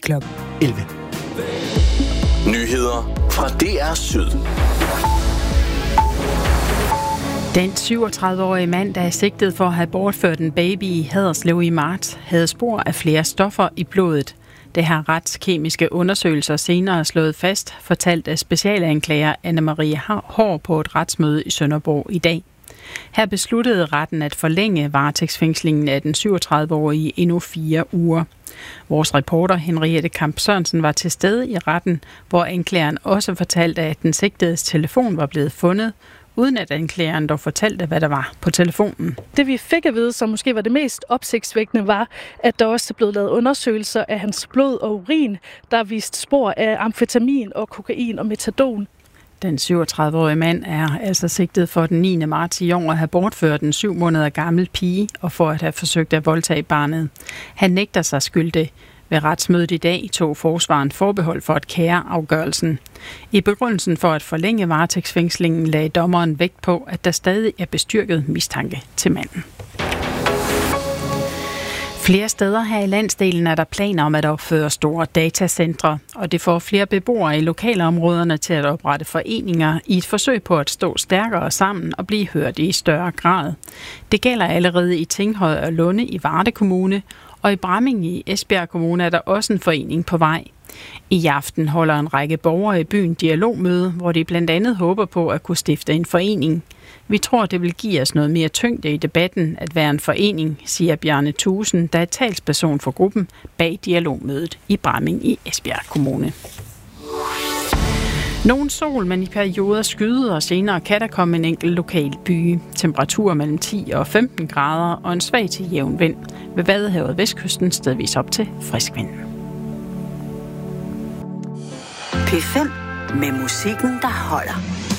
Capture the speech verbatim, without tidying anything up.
klokken elleve. Nyheder fra D R Syd. Den syvogtredive-årige mand, der er sigtet for at have bortført en baby i Haderslev i marts, havde spor af flere stoffer i blodet. Det har retskemiske undersøgelser senere slået fast, fortalt af specialanklager Anne-Marie Hår på et retsmøde i Sønderborg i dag. Her besluttede retten at forlænge varetægtsfængslingen af den syvogtredive-årige endnu fire uger. Vores reporter Henriette Kamp Sørensen var til stede i retten, hvor anklageren også fortalte, at den sigtedes telefon var blevet fundet, uden at anklageren dog fortalte, hvad der var på telefonen. Det vi fik at vide, som måske var det mest opsigtsvækkende, var, at der også blev lavet undersøgelser af hans blod og urin, der viste spor af amfetamin og kokain og metadon. Den syvogtredive-årige mand er altså sigtet for den niende marts i år at have bortført en syv måneder gammel pige og for at have forsøgt at voldtage barnet. Han nægter sig skyldig. Ved retsmødet i dag tog forsvaren forbehold for at kære afgørelsen. I begrundelsen for at forlænge varetægtsfængslingen lagde dommeren vægt på, at der stadig er bestyrket mistanke til manden. Flere steder her i landsdelen er der planer om at opføre store datacentre, og det får flere beboere i lokalområderne til at oprette foreninger i et forsøg på at stå stærkere sammen og blive hørt i større grad. Det gælder allerede i Tinghøj og Lunde i Varde Kommune, og i Bramming i Esbjerg Kommune er der også en forening på vej. I aften holder en række borgere i byen dialogmøde, hvor de blandt andet håber på at kunne stifte en forening. Vi tror, det vil give os noget mere tyngde i debatten at være en forening, siger Bjarne Thusen, der er talsperson for gruppen bag dialogmødet i Bramming i Esbjerg Kommune. Nogen sol, men i perioder skyde, og senere kan der komme en enkelt lokal byge. Temperaturer mellem ti og femten grader og en svag til jævn vind. Ved Vadehavet vestkysten stedvis op til frisk vind. P fem med musikken, der holder.